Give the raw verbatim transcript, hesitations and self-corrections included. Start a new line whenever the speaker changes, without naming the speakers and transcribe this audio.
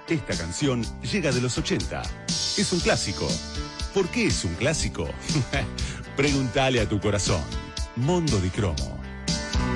Esta canción llega de los ochenta. Es un clásico. ¿Por qué es un clásico? Pregúntale a tu corazón. Mondo di Cromo.